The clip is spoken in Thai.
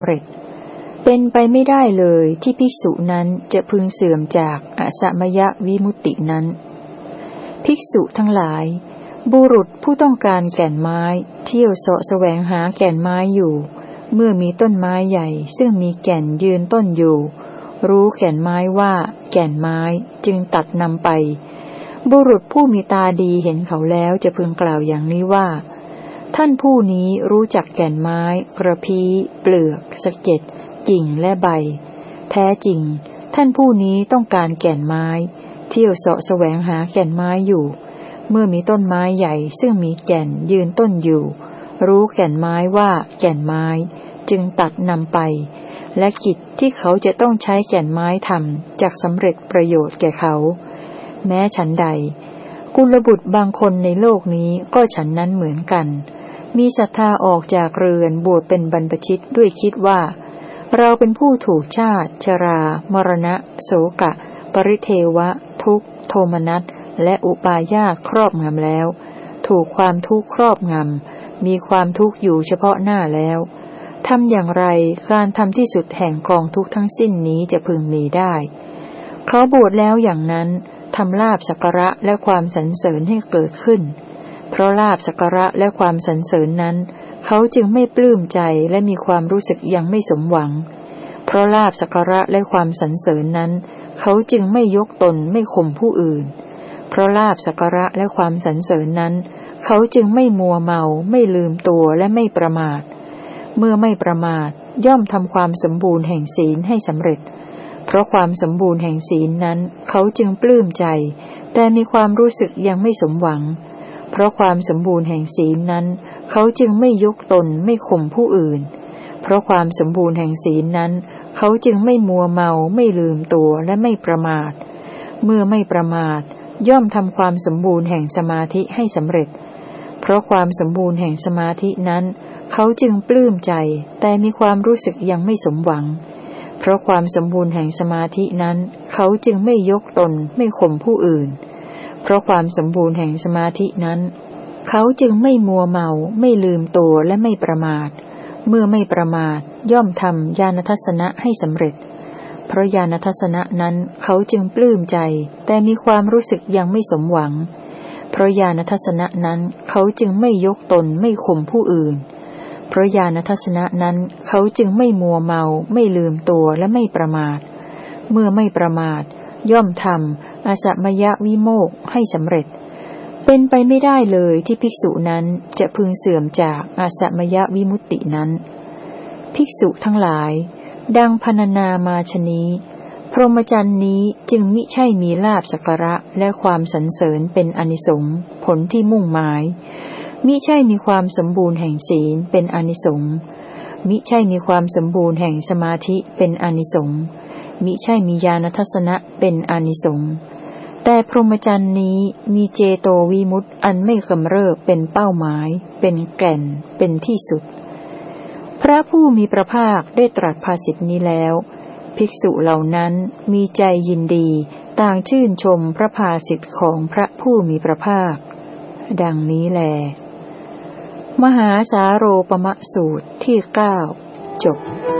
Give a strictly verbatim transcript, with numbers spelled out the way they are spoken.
เร็จเป็นไปไม่ได้เลยที่ภิกษุนั้นจะพึงเสื่อมจากอสัมมยวิมุตตินั้นภิกษุทั้งหลายบุรุษผู้ต้องการแก่นไม้เที่ยวเสาะแสวงหาแก่นไม้อยู่เมื่อมีต้นไม้ใหญ่ซึ่งมีแก่นยืนต้นอยู่รู้แก่นไม้ว่าแก่นไม้จึงตัดนำไปบุรุษผู้มีตาดีเห็นเขาแล้วจะพึงกล่าวอย่างนี้ว่าท่านผู้นี้รู้จักแก่นไม้กระพี้เปลือกสะเก็ดกิ่งและใบแท้จริงท่านผู้นี้ต้องการแก่นไม้เที่ยวเสาะแสวงหาแก่นไม้อยู่เมื่อมีต้นไม้ใหญ่ซึ่งมีแก่นยืนต้นอยู่รู้แก่นไม้ว่าแก่นไม้จึงตัดนำไปและกิจที่เขาจะต้องใช้แก่นไม้ทำจักสำเร็จประโยชน์แก่เขาแม้ฉันใดกุลบุตรบางคนในโลกนี้ก็ฉันนั้นเหมือนกันมีศรัทธาออกจากเรือนบวชเป็นบรรพชิตด้วยคิดว่าเราเป็นผู้ถูกชาติชรามรณะโศกะปริเทวะทุกข์โทมนัสและอุปาญาสครอบงำแล้วถูกความทุกข์ครอบงำมีความทุกข์อยู่เฉพาะหน้าแล้วทำอย่างไรการทำที่สุดแห่งกองทุกข์ทั้งสิ้นนี้จะพึงมีได้เขาบวชแล้วอย่างนั้นทำลาภสักการะและความสรรเสริญให้เกิดขึ้นเพราะลาภสักการะและความสรรเสริญนั้นเขาจึงไม่ปลื้มใจและมีความรู้สึกยังไม่สมหวังเพราะลาภสักการะและความสรรเสริญนั้นเขาจึงไม่ยกตนไม่ข่มผู้อื่นเพราะลาภสักการะและความสรรเสริญนั้นเขาจึงไม่มัวเมาไม่ลืมตัวและไม่ประมาทเมื่อไม่ประมาทย่อมทำความสมบูรณ์แห่งศีลให้สำเร็จเพราะความสมบูรณ์แห่งศีลนั้นเขาจึงปลื้มใจแต่มีความรู้สึกยังไม่สมหวังเพราะความสมบูรณ์แห่งศีลนั้นเขาจึงไม่ยกตนไม่ข่มผู้อื่นเพราะความสมบูรณ์แห่งศีลนั้นเขาจึงไม่มัวเมาไม่ลืมตัวและไม่ประมาทเมื่อไม่ประมาทย่อมทำความสมบูรณ์แห่งสมาธิให้สำเร็จเพราะความสมบูรณ์แห่งสมาธินั้นเขาจึงปลื้มใจแต่มีความรู้สึกยังไม่สมหวังเพราะความสมบูรณ์แห่งสมาธินั้นเขาจึงไม่ยกตนไม่ข่มผู้อื่นเพราะความสมบูรณ์แห่งสมาธินั้นเขาจึงไม่มัวเมาไม่ลืมตัวและไม่ประมาทเมื่อไม่ประมาทย่อมทำญาณทัสสนะให้สำเร็จเพราะญาณทัสสนะนั้นเขาจึงปลื้มใจแต่มีความรู้สึกยังไม่สมหวังเพราะญาณทัสสนะนั้นเขาจึงไม่ยกตนไม่ข่มผู้อื่นเพราะญาณทัสสนะนั้นเขาจึงไม่มัวเมาไม่ลืมตัวและไม่ประมาทเมื่อไม่ประมาทย่อมทำอสัมมยวิโมกข์ให้สำเร็จเป็นไปไม่ได้เลยที่ภิกษุนั้นจะพึงเสื่อมจากอสัมมยวิมุตตินั้นภิกษุทั้งหลายดังพรรณนามาชนี้พรหมจรรย์นี้จึงมิใช่มีลาภสักการะและความสรรเสริญเป็นอานิสงส์ผลที่มุ่งหมายมิใช่มีความสมบูรณ์แห่งศีลเป็นอานิสงส์มิใช่มีความสมบูรณ์แห่งสมาธิเป็นอานิสงส์มิใช่มีญาณทัสสนะเป็นอานิสงส์แต่พรหมจรรย์นี้มีเจโตวิมุตติอันไม่กำเริบเป็นเป้าหมายเป็นแก่นเป็นที่สุดพระผู้มีพระภาคได้ตรัสภาษิตนี้แล้วภิกษุเหล่านั้นมีใจยินดีต่างชื่นชมพระภาษิตของพระผู้มีพระภาคดังนี้แลมหาสาโรปมสูตรที่เก้าจบ